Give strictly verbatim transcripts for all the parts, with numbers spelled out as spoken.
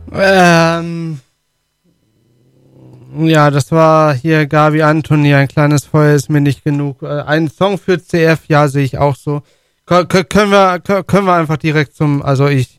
Ähm, ja, das war hier Gabi Antoni, ein kleines Feuer ist mir nicht genug. Äh, ein Song für C F, ja, sehe ich auch so. K- k- können wir, k- können wir einfach direkt zum, also ich,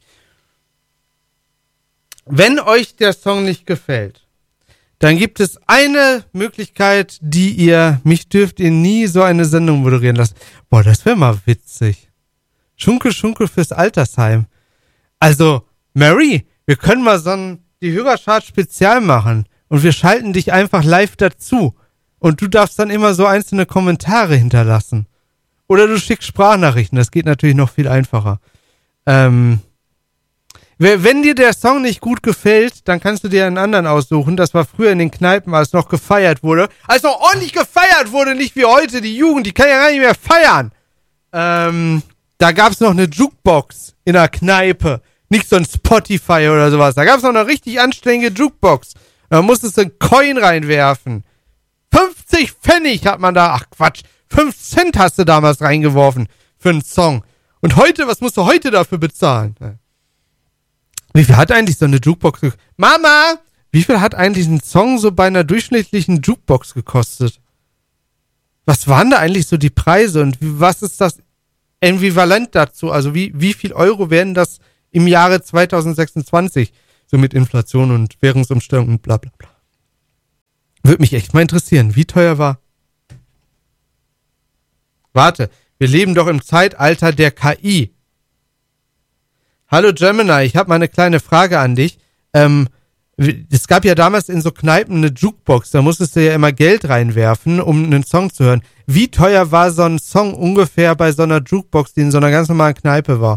wenn euch der Song nicht gefällt, dann gibt es eine Möglichkeit, die ihr, mich dürft ihr nie so eine Sendung moderieren lassen. Boah, das wäre mal witzig. Schunkel, Schunkel fürs Altersheim. Also, Mary, wir können mal so ein, die Hörerchart Spezial machen und wir schalten dich einfach live dazu und du darfst dann immer so einzelne Kommentare hinterlassen. Oder du schickst Sprachnachrichten, das geht natürlich noch viel einfacher. Ähm, Wenn dir der Song nicht gut gefällt, dann kannst du dir einen anderen aussuchen. Das war früher in den Kneipen, als noch gefeiert wurde. Als noch ordentlich gefeiert wurde, nicht wie heute. Die Jugend, die kann ja gar nicht mehr feiern. Ähm, da gab's noch eine Jukebox in der Kneipe. Nicht so ein Spotify oder sowas. Da gab's noch eine richtig anständige Jukebox. Da musstest du einen Coin reinwerfen. fünfzig Pfennig hat man da, ach Quatsch, fünf Cent hast du damals reingeworfen für einen Song. Und heute, was musst du heute dafür bezahlen? Wie viel hat eigentlich so eine Jukebox gekostet? Mama, wie viel hat eigentlich ein Song so bei einer durchschnittlichen Jukebox gekostet? Was waren da eigentlich so die Preise und was ist das Äquivalent dazu? Also wie, wie viel Euro werden das im Jahre zwanzig sechsundzwanzig? So mit Inflation und Währungsumstellung und bla bla bla. Würde mich echt mal interessieren, wie teuer war. Warte, wir leben doch im Zeitalter der K I. Hallo Gemini, ich habe mal eine kleine Frage an dich. Ähm, es gab ja damals in so Kneipen eine Jukebox, da musstest du ja immer Geld reinwerfen, um einen Song zu hören. Wie teuer war so ein Song ungefähr bei so einer Jukebox, die in so einer ganz normalen Kneipe war?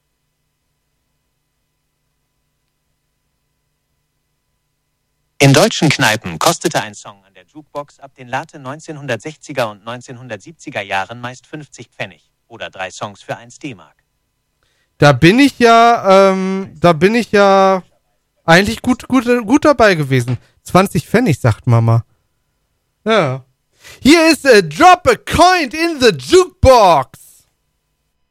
In deutschen Kneipen kostete ein Song an der Jukebox ab den Late neunzehnhundertsechziger und neunzehnhundertsiebziger Jahren meist fünfzig Pfennig oder drei Songs für eins D-Mark. Da bin ich ja, ähm, da bin ich ja eigentlich gut, gut, gut dabei gewesen. zwanzig Pfennig, sagt Mama. Ja. Hier ist a Drop a Coin in the Jukebox.